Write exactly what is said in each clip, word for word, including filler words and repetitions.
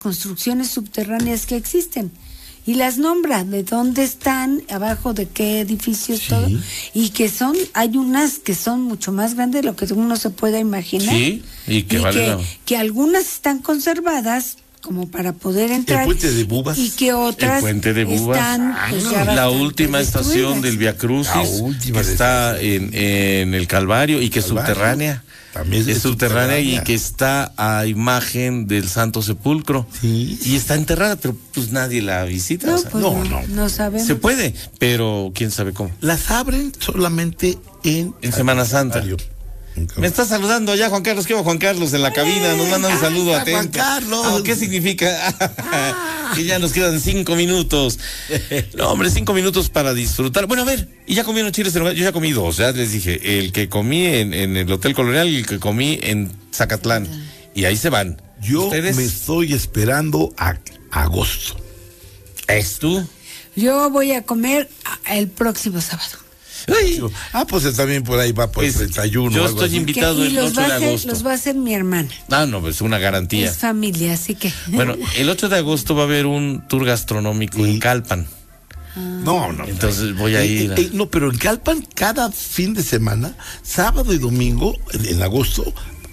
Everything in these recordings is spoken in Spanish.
construcciones subterráneas que existen. Y las nombra, de dónde están, abajo de qué edificios, sí. todo. Y que son, hay unas que son mucho más grandes de lo que uno se pueda imaginar. Sí, y que, y vale que, la... que algunas están conservadas como para poder entrar. El puente de Bubas. Y que otras el puente de Bubas. están ah, pues, no. ya La última destruidas. estación del Via Crucis, que está en, en el Calvario y que es subterránea. También es, es subterránea, subterránea y que está a imagen del Santo Sepulcro. Sí. Y está enterrada, pero pues nadie la visita. No, o sea, pues no, no, no. no sabemos. Se puede, pero quién sabe cómo. Las abren solamente en... En Semana Santa. Me está saludando allá Juan Carlos, ¿qué va Juan Carlos en la cabina? Nos manda un saludo atento. Juan Carlos. Ah, ¿qué significa? Ah. Que ya nos quedan cinco minutos. No, hombre, cinco minutos para disfrutar. Bueno, a ver, ¿y ya comieron chiles en nogada? Yo ya comí dos, ya les dije, el que comí en, en el Hotel Colonial y el que comí en Zacatlán. Y ahí se van. Yo ¿Ustedes? Me estoy esperando a, a agosto. ¿Es tú? Yo voy a comer el próximo sábado. Ay. Ah, pues también por ahí va por el treinta y uno. Yo estoy así. invitado el ocho de agosto. Los va a hacer mi hermana. Ah, no, pues una garantía. Es familia, así que. Bueno, el ocho de agosto va a haber un tour gastronómico ¿Sí? en Calpan. Ah. No, no. Entonces voy a ir. A... Eh, eh, no, pero en Calpan cada fin de semana, sábado y domingo, en, en agosto.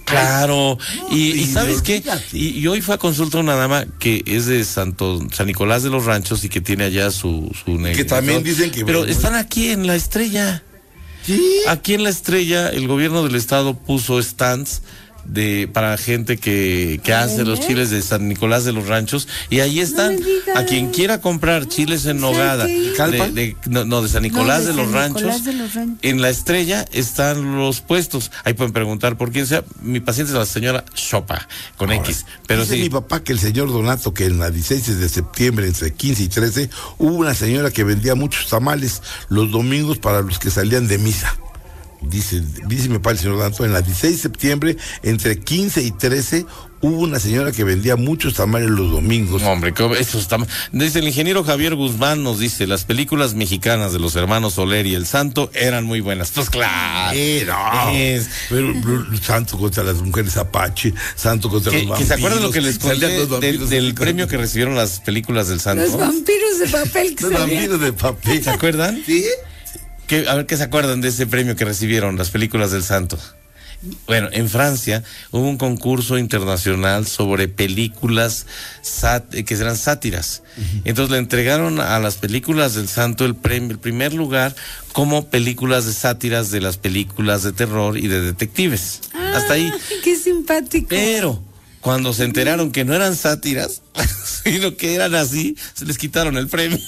Claro, no, y, y ¿sabes qué? Y, y hoy fue a consulta una dama que es de Santo San Nicolás de los Ranchos y que tiene allá su, su Que negocio. También dicen que... Pero bueno, están aquí en La Estrella. ¿Sí? Aquí en La Estrella el gobierno del estado puso stands de para gente que, que hace los chiles de San Nicolás de los Ranchos y ahí están no a quien quiera comprar chiles en nogada de, de, no, no de San Nicolás, no, de, de, los San Nicolás de los Ranchos en La Estrella están los puestos, ahí pueden preguntar por quién sea. Mi paciente es la señora Chopa con Ahora, X, pero dice sí mi papá que el señor Donato que en la dieciséis de septiembre entre quince y trece hubo una señora que vendía muchos tamales los domingos para los que salían de misa. Dice, dice mi papá el señor Danto, en la dieciséis de septiembre, entre quince y trece, hubo una señora que vendía muchos tamales los domingos. Hombre, esos tamales. Dice el ingeniero Javier Guzmán, nos dice, las películas mexicanas de los hermanos Soler y El Santo eran muy buenas. Pues claro. Eh, no. Es, pero, pero Santo contra las mujeres Apache, Santo contra que, los vampiros. ¿Que se acuerdan lo que les conté del, del premio que recibieron las películas del Santo? Los vampiros de papel. Que los vampiros de papel. ¿Se acuerdan? Sí. Que, a ver, ¿qué se acuerdan de ese premio que recibieron las películas del Santo? Bueno, en Francia hubo un concurso internacional sobre películas sat, que eran sátiras. Uh-huh. Entonces le entregaron a las películas del Santo el, premio, el primer lugar como películas de sátiras de las películas de terror y de detectives. Ah, hasta ahí. ¡Qué simpático! Pero cuando se enteraron que no eran sátiras, sino que eran así, se les quitaron el premio.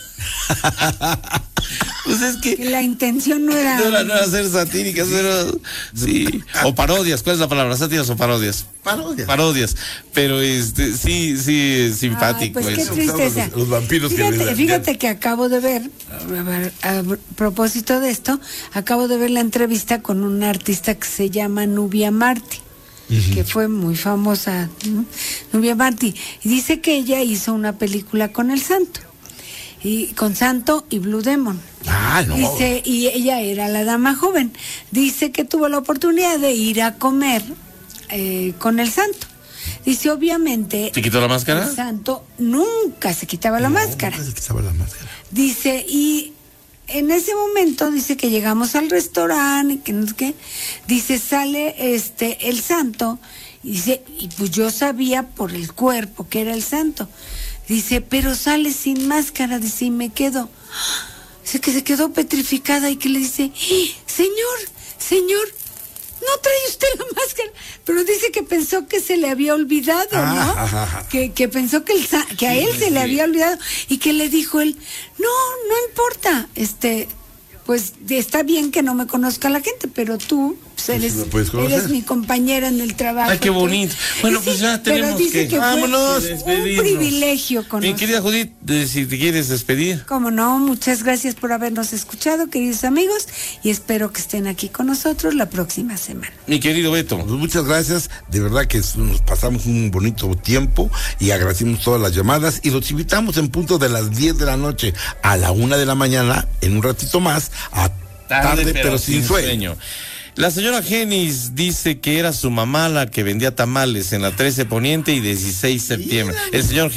Pues es que, que la intención no era... No era, no era ser satíricas, pero... Sí, o parodias, ¿cuál es la palabra? ¿Sátiras o parodias? Parodias. Parodias, pero este, sí, sí, es simpático. Ay, pues qué eso. tristeza. Los, los vampiros fíjate, que... Fíjate que acabo de ver, a, a propósito de esto, acabo de ver la entrevista con una artista que se llama Nubia Martí. Uh-huh. Que fue muy famosa, ¿no? Nubia Martí, y dice que ella hizo una película con el Santo, y con Santo y Blue Demon. Ah, no. Dice, y ella era la dama joven. Dice que tuvo la oportunidad de ir a comer eh, con el Santo. Dice, obviamente... ¿Se quitó la máscara? El Santo nunca se quitaba la no, máscara. Nunca se quitaba la máscara. Dice, y... En ese momento dice que llegamos al restaurante, que no sé qué, dice, sale este el Santo, y dice, y pues yo sabía por el cuerpo que era el Santo, dice, pero sale sin máscara, dice, y me quedo, dice que se quedó petrificada y que le dice, señor, señor, no trae usted la máscara, pero dice que pensó que se le había olvidado, ¿no? Ah, ajá, ajá. Que, que pensó que, el, que a él sí, se sí. le había olvidado y que le dijo él, no, no importa, este, pues está bien que no me conozca la gente, pero tú pues, eres, eres mi compañera en el trabajo. Ay, qué bonito. Bueno, sí, pues ya tenemos pero dice que... que Vámonos. Fue un privilegio con Mi querida Judith, si te quieres despedir. Cómo no, muchas gracias por habernos escuchado, queridos amigos, y espero que estén aquí con nosotros la próxima semana. Mi querido Beto. Pues muchas gracias, de verdad que nos pasamos un bonito tiempo y agradecemos todas las llamadas y los invitamos en punto de las diez de la noche a la una de la mañana, en un ratito más, a Tarde, tarde pero, pero sin sueño. sueño. La señora Genis dice que era su mamá la que vendía tamales en la trece Poniente y dieciséis de septiembre. El señor